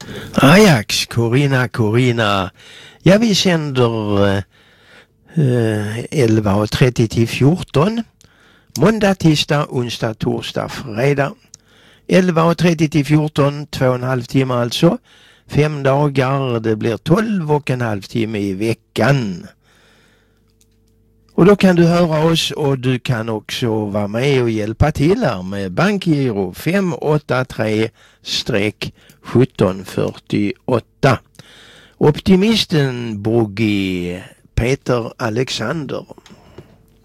Ajax, Corina. Ja, vi sänder 11.30 till 14. Måndag, tisdag, onsdag, torsdag, fredag. 11.30 till 14, 2,5 timmar alltså. 5 dagar, det blir 12,5 timmar i veckan. Och då kan du höra oss, och du kan också vara med och hjälpa till här med bankgiro 583-1748. Optimisten Boogie Peter Alexander.